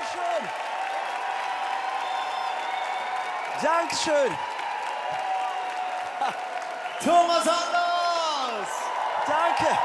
Dankeschön. Thomas Anders! Danke.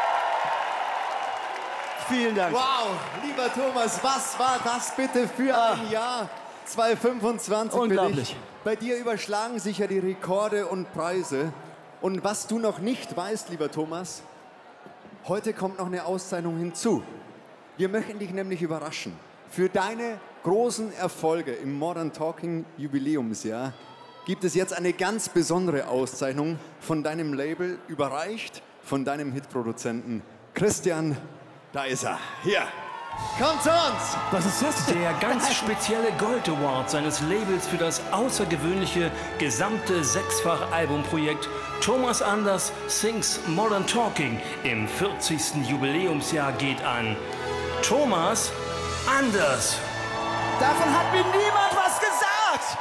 Vielen Dank. Wow, lieber Thomas, was war das bitte für ein Jahr 2025 unglaublich. Für dich? Bei dir überschlagen sich ja die Rekorde und Preise. Und was du noch nicht weißt, lieber Thomas, heute kommt noch eine Auszeichnung hinzu. Wir möchten dich nämlich überraschen. Für deine großen Erfolge im Modern Talking Jubiläumsjahr gibt es jetzt eine ganz besondere Auszeichnung von deinem Label, überreicht von deinem Hitproduzenten Christian. Da ist er. Hier. Kommt zu uns! Was ist das denn? Der ganz spezielle Gold Award seines Labels für das außergewöhnliche gesamte 6-fach-Albumprojekt Thomas Anders Sings Modern Talking im 40. Jubiläumsjahr geht an Thomas Anders. Davon hat mir niemand was gesagt.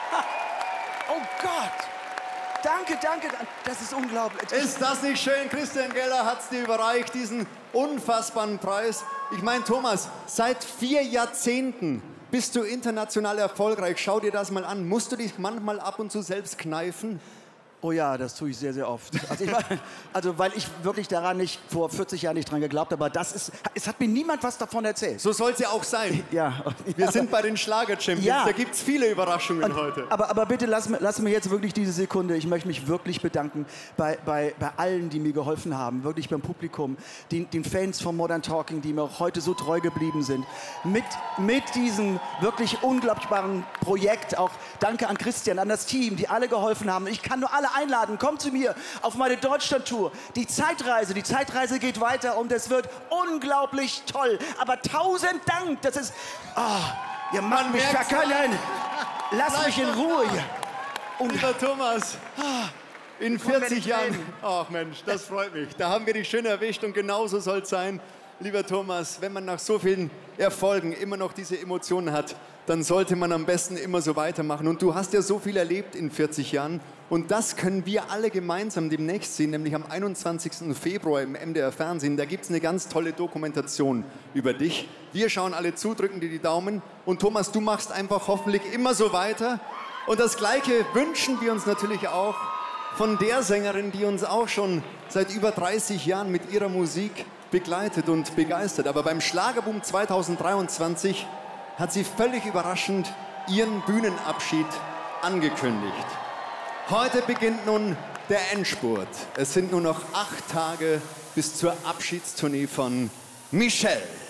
Oh Gott. Danke, danke. Das ist unglaublich. Ist das nicht schön? Christian Geller hat es dir überreicht, diesen unfassbaren Preis. Ich meine, Thomas, seit 4 Jahrzehnten bist du international erfolgreich. Schau dir das mal an. Musst du dich manchmal ab und zu selbst kneifen? Oh ja, das tue ich sehr, sehr oft. Also weil ich wirklich daran nicht vor 40 Jahren nicht dran geglaubt habe, aber es hat mir niemand was davon erzählt. So soll es ja auch sein. Ja. Wir sind bei den Schlager-Champions, ja. Da gibt es viele Überraschungen heute. Aber bitte lass mir jetzt wirklich diese Sekunde, ich möchte mich wirklich bedanken bei allen, die mir geholfen haben, wirklich beim Publikum, den Fans von Modern Talking, die mir auch heute so treu geblieben sind. Mit diesem wirklich unglaublichen Projekt, auch danke an Christian, an das Team, die alle geholfen haben. Ich kann nur alle einladen, kommt zu mir auf meine Deutschland-Tour. Die Zeitreise geht weiter und es wird unglaublich toll. Aber 1000 Dank, das ist... Oh, ihr macht mich verkümmern. Lass mich in Ruhe hier. Lieber Thomas, in 40 Jahren... Ach Mensch, das freut mich. Da haben wir dich schön erwischt und genauso soll es sein. Lieber Thomas, wenn man nach so vielen Erfolgen immer noch diese Emotionen hat, dann sollte man am besten immer so weitermachen. Und du hast ja so viel erlebt in 40 Jahren. Und das können wir alle gemeinsam demnächst sehen, nämlich am 21. Februar im MDR Fernsehen. Da gibt es eine ganz tolle Dokumentation über dich. Wir schauen alle zu, drücken dir die Daumen. Und Thomas, du machst einfach hoffentlich immer so weiter. Und das Gleiche wünschen wir uns natürlich auch von der Sängerin, die uns auch schon seit über 30 Jahren mit ihrer Musik begleitet und begeistert. Aber beim Schlagerboom 2023 hat sie völlig überraschend ihren Bühnenabschied angekündigt. Heute beginnt nun der Endspurt. Es sind nur noch 8 Tage bis zur Abschiedstournee von Michelle.